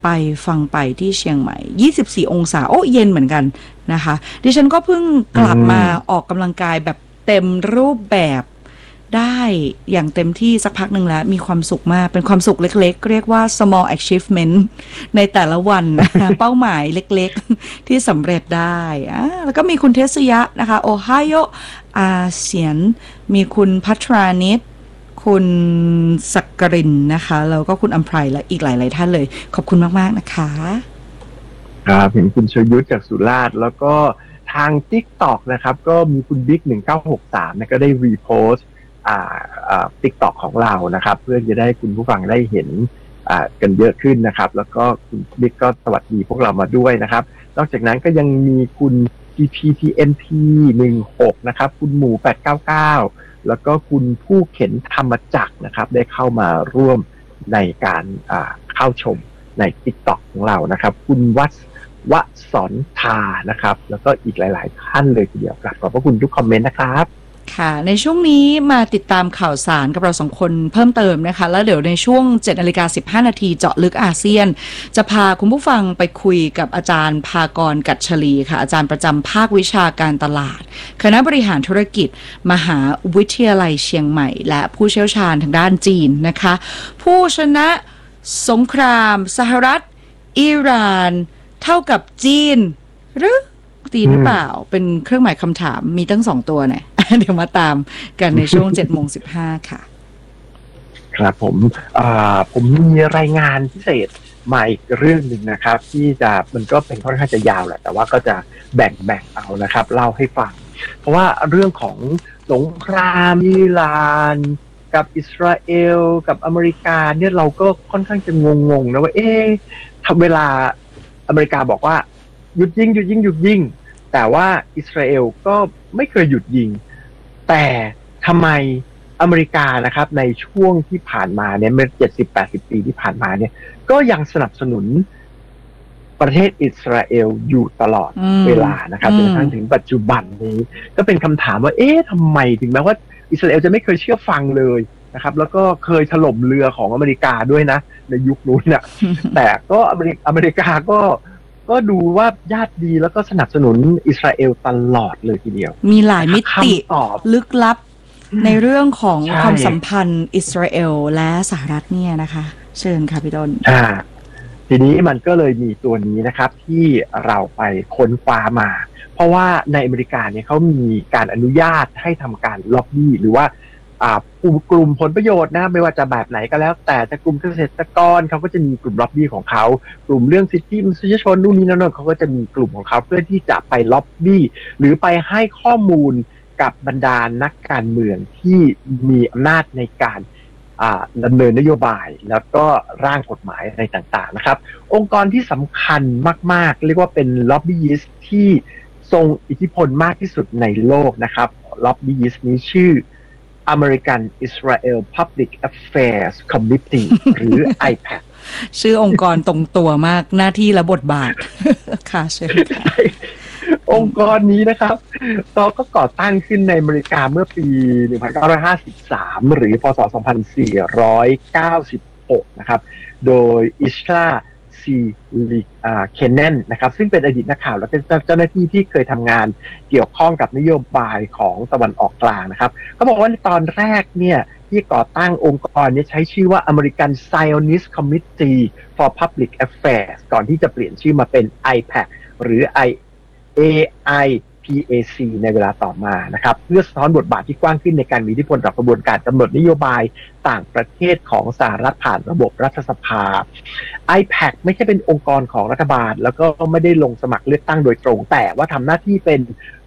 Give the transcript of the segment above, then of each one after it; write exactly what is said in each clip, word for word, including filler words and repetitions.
ไปฟังไปที่เชียงใหม่ยี่สิบสี่องศาโอ้เย็นเหมือนกันนะคะดิฉันก็เพิ่งกลับมาออกกำลังกายแบบเต็มรูปแบบได้อย่างเต็มที่สักพักหนึ่งแล้วมีความสุขมากเป็นความสุขเล็กๆเรียกว่า small achievement ในแต่ละวันนะคะ เป้าหมายเล็กๆที่สำเร็จได้อ่าแล้วก็มีคุณเทศยะนะคะโอไฮโออาเซียนมีคุณพัทรานิตคุณสักกรินนะคะแล้วก็คุณอัมไพรและอีกหลายๆท่านเลยขอบคุณมากๆนะคะครับเห็นคุณชยุทธจากสุราษฎร์แล้วก็ทาง TikTok นะครับก็มีคุณบิ๊กหนึ่งเก้าหกสามนะก็ได้รีโพสต์อ่าอ่า TikTok ของเรานะครับเพื่อจะได้คุณผู้ฟังได้เห็นอ่ากันเยอะขึ้นนะครับแล้วก็คุณบิ๊กก็สวัสดีพวกเรามาด้วยนะครับนอกจากนั้นก็ยังมีคุณ จี พี ที เอ็น พี หนึ่งหกนะครับคุณหมูแปดเก้าเก้าแล้วก็คุณผู้เข็นธรรมจักรนะครับได้เข้ามาร่วมในการอ่าเข้าชมใน TikTok ของเรานะครับคุณวัฒวสรธานะครับแล้วก็อีกหลายๆท่านเลยทีเดียวครับขอบพระคุณทุกคอมเมนต์นะครับค่ะในช่วงนี้มาติดตามข่าวสารกับเราสองคนเพิ่มเติมนะคะแล้วเดี๋ยวในช่วง เจ็ดนาฬิกาสิบห้านาทีเจาะลึกอาเซียนจะพาคุณผู้ฟังไปคุยกับอาจารย์ภากรกัจฉลีค่ะอาจารย์ประจำภาควิชาการตลาดคณะบริหารธุรกิจมหาวิทยาลัยเชียงใหม่และผู้เชี่ยวชาญทางด้านจีนนะคะผู้ชนะสงครามสหรัฐอิหร่านเท่ากับจีนหรือจีนหรือเปล่าเป็นเครื่องหมายคำถามมีตั้งสองตัวเนี่ย เดี๋ยวมาตามกันในช่วง เจ็ดโมงสิบห้า ค่ะครับผมอ่าผมมีรายงานพิเศษมาอีกเรื่องหนึ่งนะครับที่จะมันก็เป็นค่อนข้างจะยาวแหละแต่ว่าก็จะแบ่งแบ่งเอานะครับเล่าให้ฟังเพราะว่าเรื่องของสงครามอิหร่านกับอิสราเอลกับอเมริกาเนี่ยเราก็ค่อนข้างจะงงๆนะว่าเอ๊ะเวลาอเมริกาบอกว่าหยุดยิงหยุดยิงหยุดยิงแต่ว่าอิสราเอลก็ไม่เคยหยุดยิงแต่ทำไมอเมริกานะครับในช่วงที่ผ่านมาเนี่ยเมื่อ เจ็ดสิบถึงแปดสิบ ปีที่ผ่านมาเนี่ยก็ยังสนับสนุนประเทศอิสราเอลอยู่ตลอดเวลานะครับจนกระทั่งถึงปัจจุบันนี้ก็เป็นคำถามว่าเอ๊ะทำไมถึงแม้ว่าอิสราเอลจะไม่เคยเชื่อฟังเลยนะครับแล้วก็เคยถล่มเรือของอเมริกาด้วยนะในยุคนู้นน่ะ แต่ก็อเมริกาอเมริกาก็ก็ดูว่าญาติดีแล้วก็สนับสนุนอิสราเอลตลอดเลยทีเดียวมีหลายมิติลึกลับในเรื่องของความสัมพันธ์อิสราเอลและสหรัฐเนี่ยนะคะเชิญค่ะพี่ต้นอ่าทีนี้มันก็เลยมีตัวนี้นะครับที่เราไปค้นคว้ามาเพราะว่าในอเมริกาเนี่ยเขามีการอนุญาตให้ทำการล็อบบี้หรือว่าอ่ากลุ่มผลประโยชน์นะไม่ว่าจะแบบไหนก็แล้วแต่จะกลุ่มเกษตรกรเขาก็จะมีกลุ่มล็อบบี้ของเขากลุ่มเรื่องสิทธิมนุษยชนนู่นนี่นั่นเขาก็จะมีกลุ่มของเขาเพื่อที่จะไปล็อบบี้หรือไปให้ข้อมูลกับบรรดานักการเมืองที่มีอำนาจในการดำเนินนโยบายแล้วก็ร่างกฎหมายอะไรต่างๆนะครับองค์กรที่สำคัญมากๆเรียกว่าเป็นล็อบบี้ยิสต์ที่ทรงอิทธิพลมากที่สุดในโลกนะครับล็อบบี้ยิสต์นี้ชื่อ American Israel Public Affairs Committee หรือ ไอ พี เอ ซีชื่อองค์กรตรงตัวมากหน้าที่และบทบาท ค่ะเชิญค่ะองค์กรนี้นะครับก็ก่อตั้งขึ้นในอเมริกาเมื่อปี หนึ่งพันเก้าร้อยห้าสิบสาม หรือพ.ศ. สองพันสี่ร้อยเก้าสิบหกนะครับโดยอิชลาซีลิเคนเนนนะครับซึ่งเป็นอดีตนักข่าวและเป็นเจ้าหน้าที่ที่เคยทำงานเกี่ยวข้องกับนโยบายของตะวันออกกลางนะครับเขาบอกว่าในตอนแรกเนี่ยที่ก่อตั้งองค์กรนี้ใช้ชื่อว่า American Zionist Committee for Public Affairs ก่อนที่จะเปลี่ยนชื่อมาเป็น ไอ พี เอ ซี หรือ ไอ เอ ไอ พี เอ ซี ในเวลาต่อมานะครับเพื่อสะท้อนบทบาทที่กว้างขึ้นในการมีอิทธิพลต่อกระบวนการกำหนดนโยบายต่างประเทศของสหรัฐผ่านระบบรัฐสภา ไอ พี เอ ซี ไม่ใช่เป็นองค์กรของรัฐบาลแล้วก็ไม่ได้ลงสมัครเลือกตั้งโดยตรงแต่ว่าทำหน้าที่เป็น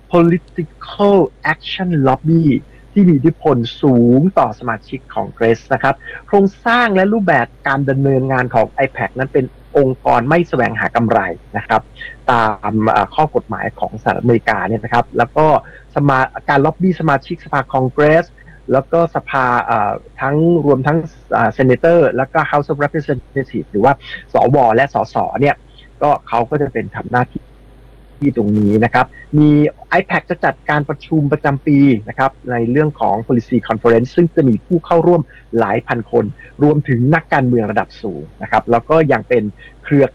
political action lobby ที่มีอิทธิพลสูงต่อสมาชิกของคองเกรสนะครับโครงสร้างและรูปแบบการดำเนินงานของ ไอ พี เอ ซี นั้นเป็นองค์กรไม่แสวงหากำไรนะครับตามข้อกฎหมายของสหรัฐอเมริกาเนี่ยนะครับแล้วก็สมาการล็อบบี้สมาชิกสภาคองเกรสแล้วก็สภาทั้งรวมทั้งเซเนเตอร์แล้วก็ House of Representatives หรือว่าสวและสสเนี่ยก็เขาก็จะเป็นทำหน้าที่ที่ตรงนี้นะครับมี ไอ แพค จะจัดการประชุมประจำปีนะครับในเรื่องของ policy conference ซึ่งจะมีผู้เข้าร่วมหลายพันคนรวมถึงนักการเมืองระดับสูงนะครับแล้วก็ยังเป็นเครือ